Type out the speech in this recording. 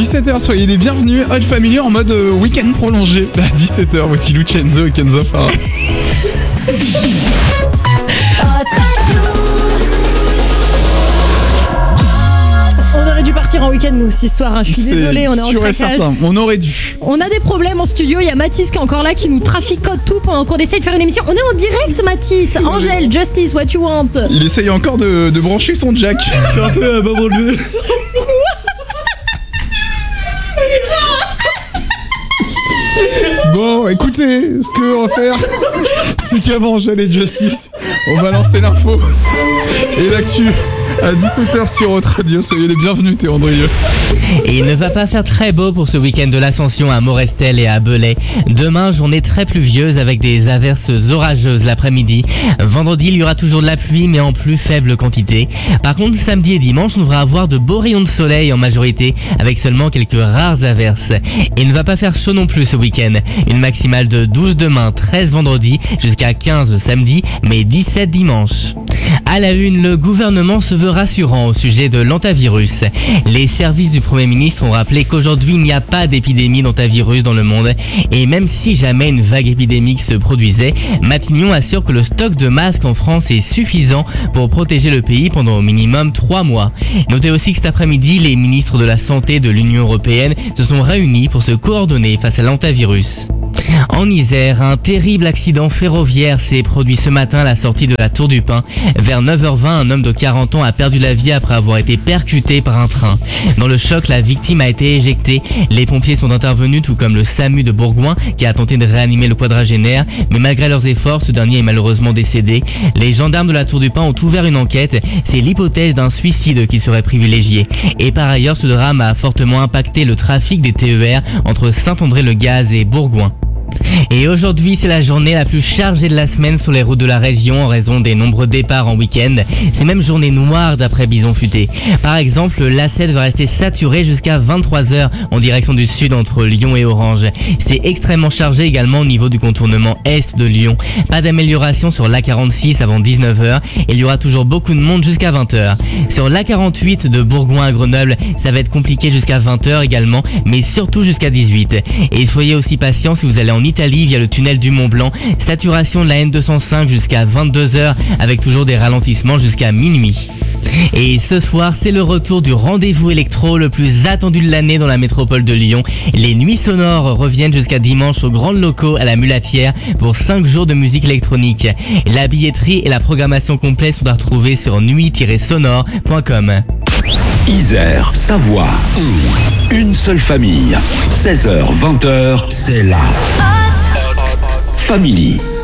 17h, soyez les bienvenus. Hot Family en mode week-end prolongé. À 17h, voici Lucenzo et Kenzo Farah. On aurait dû partir en week-end nous ce soir, je suis désolée, on est en craquage. Certain, on aurait dû. On a des problèmes en studio, il y a Mathis qui est encore là, qui nous traficote tout pendant qu'on essaye de faire une émission. On est en direct Mathis. Angèle, Justice, what you want? Il essaye encore de brancher son jack. Un peu à bas pour le... Bon, écoutez, ce qu'on va faire, c'est qu'avant Angèle et Justice, on va lancer l'info et l'actu à 17h sur Haute Radio. Soyez les bienvenus, Théo Andrieux. Et il ne va pas faire très beau pour ce week-end de l'Ascension à Morestel et à Belay. Demain, journée très pluvieuse avec des averses orageuses l'après-midi. Vendredi, il y aura toujours de la pluie, mais en plus faible quantité. Par contre, samedi et dimanche, on devra avoir de beaux rayons de soleil en majorité, avec seulement quelques rares averses. Et il ne va pas faire chaud non plus ce week-end. Une maximale de 12 demain, 13 vendredi, jusqu'à 15 samedi, mais 17 dimanche. À la une, le gouvernement se veut rassurant au sujet de l'hantavirus. Les services du Premier ministre ont rappelé qu'aujourd'hui il n'y a pas d'épidémie d'hantavirus dans le monde et même si jamais une vague épidémique se produisait, Matignon assure que le stock de masques en France est suffisant pour protéger le pays pendant au minimum 3 mois. Notez aussi que cet après-midi, les ministres de la Santé de l'Union Européenne se sont réunis pour se coordonner face à l'hantavirus. En Isère, un terrible accident ferroviaire s'est produit ce matin à la sortie de la Tour du Pin. Vers 9h20, un homme de 40 ans a perdu la vie après avoir été percuté par un train. Dans le choc, la victime a été éjectée. Les pompiers sont intervenus, tout comme le SAMU de Bourgoin qui a tenté de réanimer le quadragénaire. Mais malgré leurs efforts, ce dernier est malheureusement décédé. Les gendarmes de la Tour du Pin ont ouvert une enquête. C'est l'hypothèse d'un suicide qui serait privilégiée. Et par ailleurs, ce drame a fortement impacté le trafic des TER entre Saint-André-le-Gaz et Bourgoin. Et aujourd'hui, c'est la journée la plus chargée de la semaine sur les routes de la région en raison des nombreux départs en week-end. C'est même journée noire d'après Bison Futé. Par exemple, l'A7 va rester saturé jusqu'à 23h en direction du sud entre Lyon et Orange. C'est extrêmement chargé également au niveau du contournement est de Lyon. Pas d'amélioration sur l'A46 avant 19h et il y aura toujours beaucoup de monde jusqu'à 20h. Sur l'A48 de Bourgoin à Grenoble, ça va être compliqué jusqu'à 20h également, mais surtout jusqu'à 18h. Et soyez aussi patients si vous allez en Italie via le tunnel du Mont Blanc. Saturation de la N205 jusqu'à 22h avec toujours des ralentissements jusqu'à minuit. Et ce soir, c'est le retour du rendez-vous électro le plus attendu de l'année dans la métropole de Lyon. Les nuits sonores reviennent jusqu'à dimanche aux grands locaux à la Mulatière pour 5 jours de musique électronique. La billetterie et la programmation complète sont à retrouver sur nuit-sonore.com. Isère, Savoie, une seule famille. 16h, 20h, c'est la Hot Family.